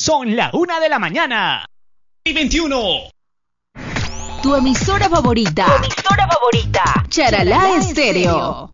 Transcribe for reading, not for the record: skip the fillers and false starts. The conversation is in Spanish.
Son la 1:00 y 21. Tu emisora favorita. Charalá Estéreo.